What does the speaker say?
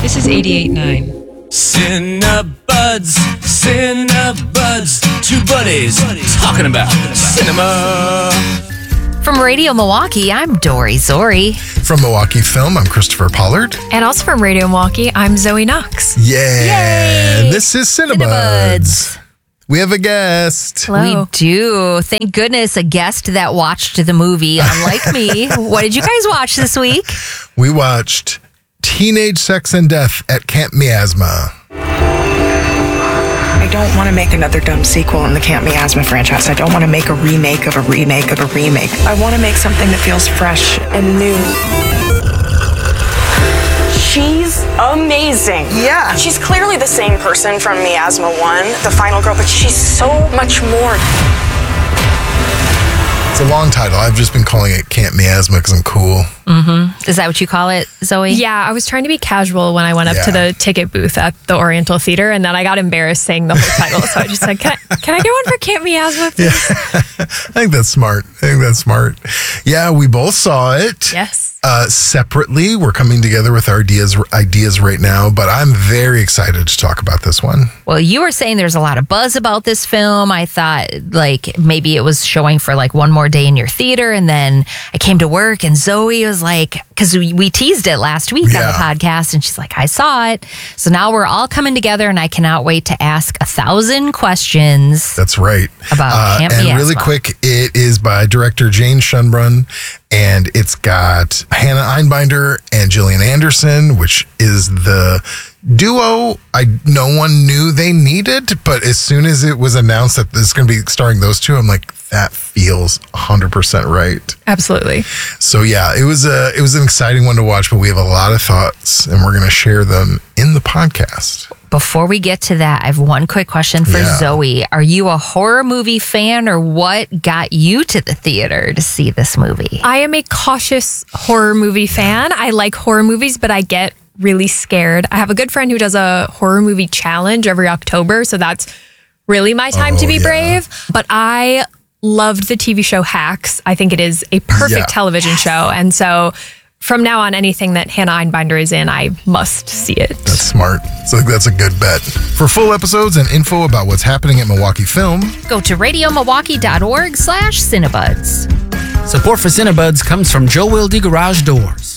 This is 88.9. Cinebuds, two buddies talking about cinema. From Radio Milwaukee, I'm Dory Zori. From Milwaukee Film, I'm Christopher Pollard. And also from Radio Milwaukee, I'm Zoe Knox. Yay! This is Cinebuds. We have a guest. Hello. We do. Thank goodness, a guest that watched the movie, unlike me. What did you guys watch this week? We watched Teenage Sex and Death at Camp Miasma. I don't want to make another dumb sequel in the Camp Miasma franchise. I don't want to make a remake of a remake of a remake. I want to make something that feels fresh and new. She's amazing. Yeah. She's clearly the same person from Miasma 1, the final girl, but she's so much more. It's a long title. I've just been calling it Camp Miasma because I'm cool. Mm-hmm. Is that what you call it, Zoe? Yeah, I was trying to be casual when I went up to the ticket booth at the Oriental Theater, and then I got embarrassed saying the whole title. So I just said, can I get one for Camp Miasma, please? Yeah. I think that's smart. Yeah, we both saw it. Yes. Separately, we're coming together with our ideas right now, but I'm very excited to talk about this one. Well, you were saying there's a lot of buzz about this film. I thought like maybe it was showing for like one more day in your theater, and then I came to work and Zoe was like, because we teased it last week on the podcast, and she's like, I saw it. So now we're all coming together, and I cannot wait to ask 1,000 questions. That's right. About Camp Miasma. And really quick, it is by director Jane Schunbrunn, and it's got Hannah Einbinder and Gillian Anderson, which is the duo no one knew they needed, but as soon as it was announced that this is going to be starring those two, I'm like, that feels 100% right. Absolutely. So yeah, it was an exciting one to watch, but we have a lot of thoughts, and we're going to share them in the podcast. Before we get to that, I have one quick question for Zoe. Are you a horror movie fan, or what got you to the theater to see this movie? I am a cautious horror movie fan. I like horror movies, but I get really scared. I have a good friend who does a horror movie challenge every October, so that's really my time to be brave. But I loved the TV show Hacks. I think it is a perfect television show. And so from now on, anything that Hannah Einbinder is in, I must see it. That's smart. So that's a good bet. For full episodes and info about what's happening at Milwaukee Film, go to radiomilwaukee.org/Cinebuds. Support for Cinebuds comes from Joe Wilde Garage Doors.